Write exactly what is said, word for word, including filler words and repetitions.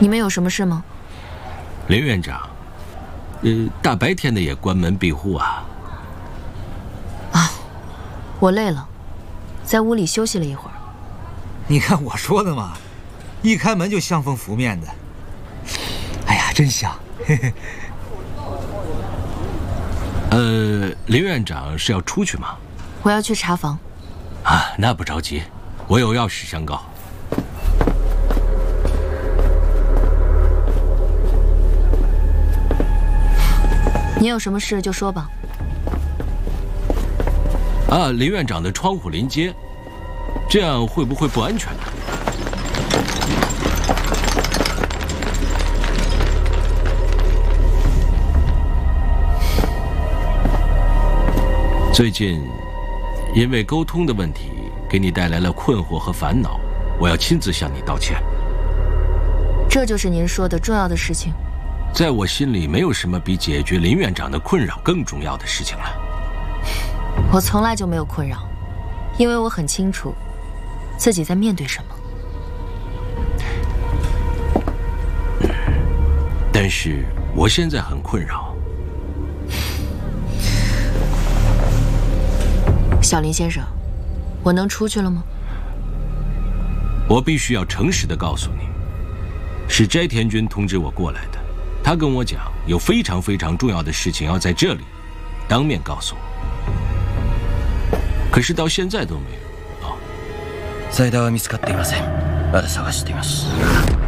你们有什么事吗？ 林院长，呃，大白天的也关门闭户啊？ 啊，我累了，在屋里休息了一会儿。 你看我说的嘛，一开门就香风拂面的。哎呀，真香！嘿嘿。 呃，林院长是要出去吗？ 我要去查房。 啊，那不着急，我有要事相告。 你有什么事就说吧。 啊，林院长的窗户临街，这样会不会不安全呢？最近，因为沟通的问题，给你带来了困惑和烦恼，我要亲自向你道歉。 这就是您说的重要的事情？ 在我心里，没有什么比解决林院长的困扰更重要的事情了。 我从来就没有困扰，因为我很清楚自己在面对什么。 但是我现在很困扰。 小林先生，我能出去了吗？ 我必须要诚实地告诉你，是斋田君通知我过来的。他跟我讲，有非常非常重要的事情要在这里当面告诉我，可是到现在都没有。 財田は見つかっていません。まだ探しています。